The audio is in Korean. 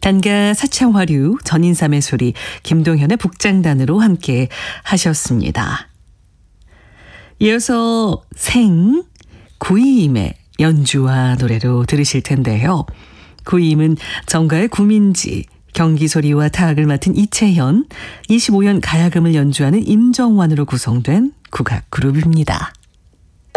단가 사창화류, 전인삼의 소리, 김동현의 북장단으로 함께 하셨습니다. 이어서 생, 구이임의 연주와 노래로 들으실 텐데요. 구이임은 정가의 구민지, 경기소리와 타악을 맡은 이채현, 25연 가야금을 연주하는 임정환으로 구성된 국악 그룹입니다.